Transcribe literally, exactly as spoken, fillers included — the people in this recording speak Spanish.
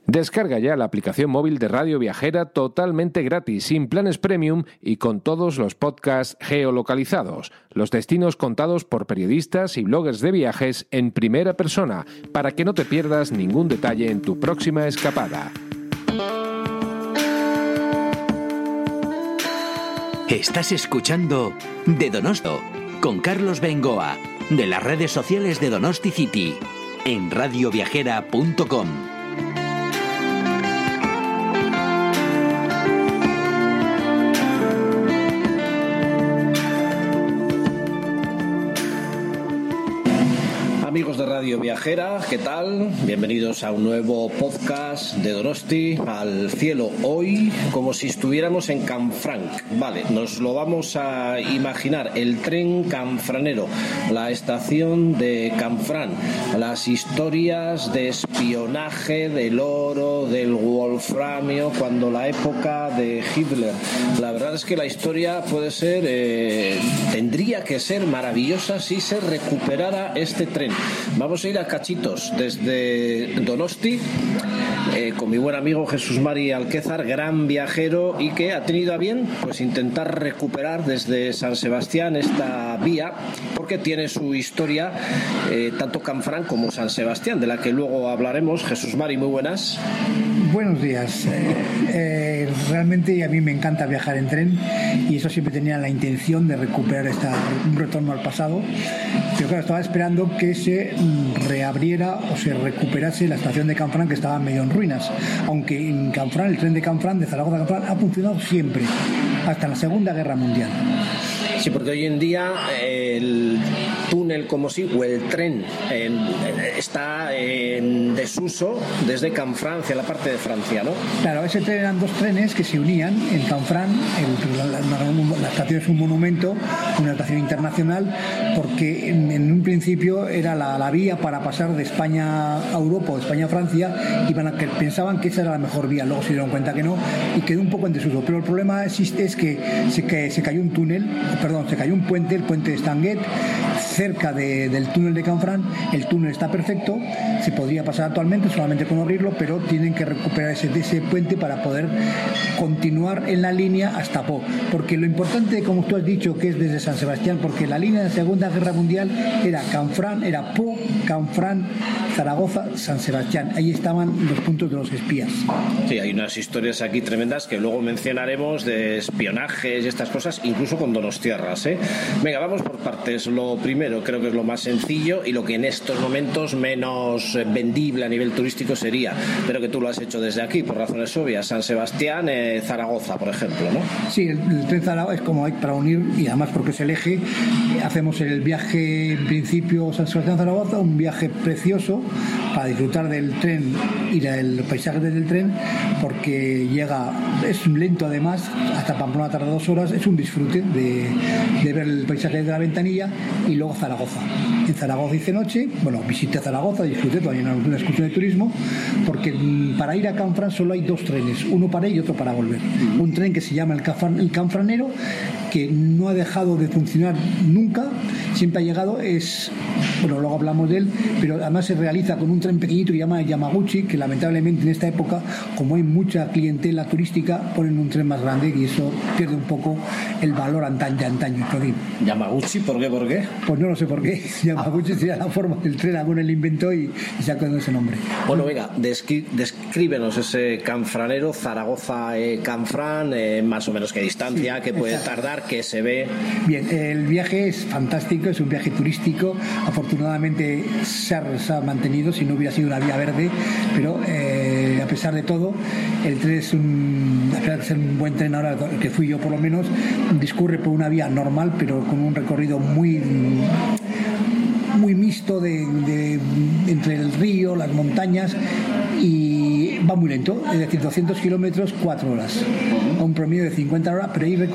Descarga ya la aplicación móvil de Radio Viajera totalmente gratis, sin planes premium y con todos los podcasts geolocalizados, los destinos contados por periodistas y bloggers de viajes en primera persona, para que no te pierdas ningún detalle en tu próxima escapada. Estás escuchando De Donosto con Carlos Bengoa, de las redes sociales de Donosti City, en radio viajera punto com. Amigos de Radio Viajera, ¿qué tal? Bienvenidos a un nuevo podcast de Donosti al cielo. Hoy, como si estuviéramos en Canfranc. Vale, nos lo vamos a imaginar. El tren canfranero, la estación de Canfranc, las historias de espionaje del oro, del wolframio, cuando la época de Hitler. La verdad es que la historia puede ser, eh, tendría que ser maravillosa si se recuperara este tren. Vamos a ir a cachitos desde Donosti eh, con mi buen amigo Jesús Mari Alquézar, gran viajero, y que ha tenido a bien pues intentar recuperar desde San Sebastián esta vía, porque tiene su historia, eh, tanto Canfranc como San Sebastián, de la que luego hablaremos. Jesús Mari, muy buenas. Buenos días. Eh, eh, realmente a mí me encanta viajar en tren, y eso siempre tenía la intención de recuperar esta, un retorno al pasado, pero claro, estaba esperando que se reabriera o se recuperase la estación de Canfranc, que estaba medio en ruinas, aunque en Canfranc, el tren de Canfranc, de Zaragoza a Canfranc, ha funcionado siempre, hasta la Segunda Guerra Mundial. Sí, porque hoy en día el túnel, como si, o el tren eh, está en desuso desde Canfranc hacia la parte de Francia, ¿no? Claro, ese tren eran dos trenes que se unían en Canfranc. El, la, la, la estación es un monumento, una estación internacional, porque en, en un principio era la, la vía para pasar de España a Europa o de España a Francia, y van a, que pensaban que esa era la mejor vía, luego se dieron cuenta que no, y quedó un poco en desuso. Pero el problema existe, es que se, que se cayó un túnel, perdón, se cayó un puente, el puente de Stanguet, cerca de, del túnel de Canfranc. El túnel está perfecto, se podría pasar actualmente solamente con abrirlo, pero tienen que recuperar ese, ese puente para poder continuar en la línea hasta Po, porque lo importante, como tú has dicho, que es desde San Sebastián, porque la línea de la Segunda Guerra Mundial era Canfranc, era Po, Canfranc, Zaragoza, San Sebastián. Ahí estaban los puntos de los espías. Sí, hay unas historias aquí tremendas que luego mencionaremos, de espionajes y estas cosas, incluso con donostiarras, ¿eh? Venga, vamos por partes. Lo primero, creo que es lo más sencillo y lo que en estos momentos menos vendible a nivel turístico sería, pero que tú lo has hecho desde aquí por razones obvias, San Sebastián, eh, Zaragoza, por ejemplo, ¿no? Sí, el, el tren Zaragoza es como hay para unir, y además porque es el eje. Hacemos el viaje en principio San Sebastián-Zaragoza, un viaje precioso para disfrutar del tren y del paisaje del tren, porque llega, es lento además, hasta Pamplona tarda dos horas, es un disfrute de, de ver el paisaje desde la ventanilla. Y luego Zaragoza. En Zaragoza hice noche, bueno, visité Zaragoza, disfruté todavía en una excursión de turismo, porque para ir a Canfranc solo hay dos trenes, uno para ir y otro para volver. Un tren que se llama el, Canfran, el Canfranero, que no ha dejado de funcionar nunca, siempre ha llegado, es, bueno, luego hablamos de él, pero además se realiza con un tren pequeñito que se llama Yamaguchi, que lamentablemente en esta época, como hay mucha clientela turística, ponen un tren más grande y eso pierde un poco el valor antaño, de antaño. Yamaguchi, ¿por qué? ¿Por qué? Pues no lo sé por qué. Yamaguchi sería la forma del tren, alguno le inventó y, y sacó ese nombre. Bueno, venga, descri- descríbenos ese canfranero, Zaragoza, eh, Canfranc, eh, más o menos qué distancia, sí, qué puede exacto. tardar, qué se ve. Bien, el viaje es fantástico, es un viaje turístico. Afortunadamente se ha, se ha mantenido, si no hubiera sido una vía verde, pero eh, a pesar de todo, el tren es un, a pesar de ser un buen tren ahora, que fui yo por lo menos, discurre por una vía normal, pero con un recorrido muy muy mixto de, de, entre el río, las montañas, y va muy lento, es decir, doscientos kilómetros, cuatro horas, a un promedio de cincuenta horas, pero hay